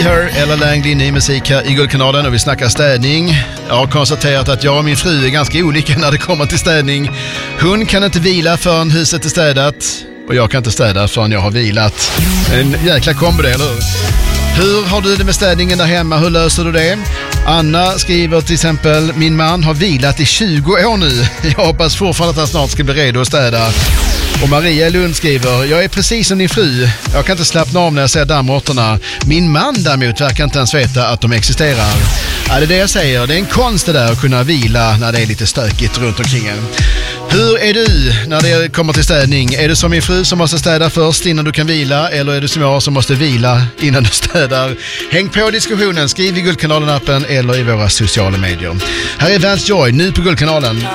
Her, Ella Langley, ny musik här i Guldkanalen och vi snackar städning. Jag har konstaterat att jag och min fru är ganska olika när det kommer till städning. Hon kan inte vila förrän huset är städat och jag kan inte städa förrän jag har vilat. En jäkla kombo det, eller hur? Hur har du det med städningen där hemma? Hur löser du det? Anna skriver till exempel: min man har vilat i 20 år nu. Jag hoppas fortfarande att han snart ska bli redo att städa. Och Maria Lund skriver: jag är precis som din fru. Jag kan inte slappna av när jag ser dammråttorna. Min man däremot verkar inte ens veta att de existerar. Ja, det är det jag säger. Det är en konst det där att kunna vila när det är lite stökigt runt omkring en. Hur är du när det kommer till städning? Är du som min fru som måste städa först innan du kan vila? Eller är du som jag som måste vila innan du städar? Häng på diskussionen. Skriv i Guldkanalen-appen eller i våra sociala medier. Här är Vance Joy, nu på Guldkanalen.